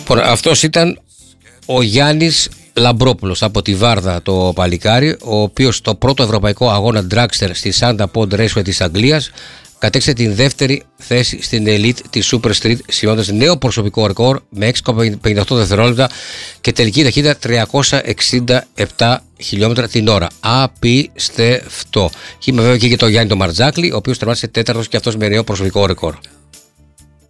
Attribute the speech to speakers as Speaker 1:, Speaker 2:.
Speaker 1: Αυτός ήταν ο Γιάννης Λαμπρόπουλος από τη Βάρδα, το παλικάρι, ο οποίος στο πρώτο ευρωπαϊκό αγώνα Dragster στη Santa Pod Raceway της Αγγλίας κατέξε την δεύτερη θέση στην Elite της Super Street, σημειώνοντας νέο προσωπικό ρεκόρ με 6,58 δευτερόλεπτα και τελική ταχύτητα 367 χιλιόμετρα την ώρα. Απίστευτο. Είχαμε βέβαια και τον Γιάννη τον Μαρτζάκλη, ο οποίος τερμάτισε τέταρτος και αυτός με νέο προσωπικό ρεκόρ.